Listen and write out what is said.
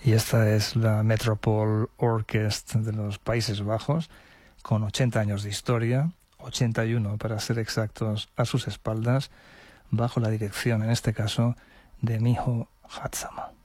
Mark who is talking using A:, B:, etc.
A: Y esta es la Metropole Orchestra de los Países Bajos, con 80 años de historia, 81 para ser exactos, a sus espaldas, bajo la dirección, en este caso, de Miho Hatsama.